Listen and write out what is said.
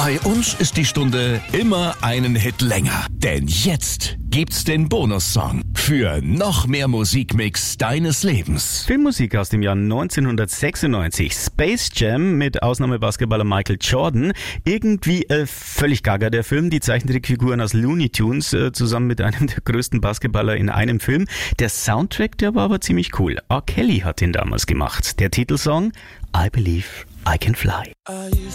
Bei uns ist die Stunde immer einen Hit länger. Denn jetzt gibt's den Bonussong für noch mehr Musikmix deines Lebens. Filmmusik aus dem Jahr 1996. Space Jam mit Ausnahmebasketballer Michael Jordan. Irgendwie völlig gaga der Film. Die Zeichentrickfiguren aus Looney Tunes zusammen mit einem der größten Basketballer in einem Film. Der Soundtrack, der war aber ziemlich cool. R. Kelly hat ihn damals gemacht. Der Titelsong I Believe I Can Fly.